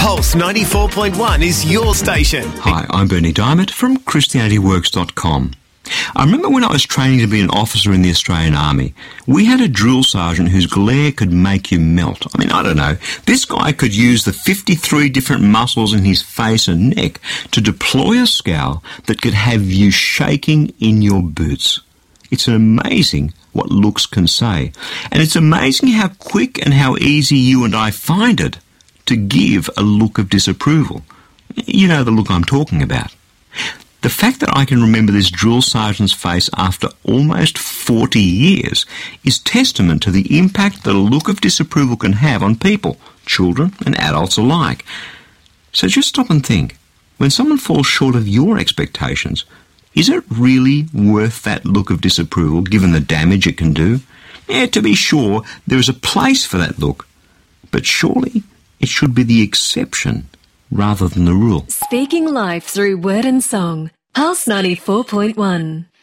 Pulse 94.1 is your station. Hi, I'm Bernie Diamond from ChristianityWorks.com. I remember when I was training to be an officer in the Australian Army, we had a drill sergeant whose glare could make you melt. I mean, I don't know. This guy could use the 53 different muscles in his face and neck to deploy a scowl that could have you shaking in your boots. It's amazing what looks can say. And it's amazing how quick and how easy you and I find it to give a look of disapproval. You know the look I'm talking about. The fact that I can remember this drill sergeant's face after almost 40 years is testament to the impact that a look of disapproval can have on people, children and adults alike. So just stop and think. When someone falls short of your expectations, is it really worth that look of disapproval given the damage it can do? Yeah, to be sure, there is a place for that look, but surely it should be the exception rather than the rule. Speaking life through word and song. Pulse 94.1.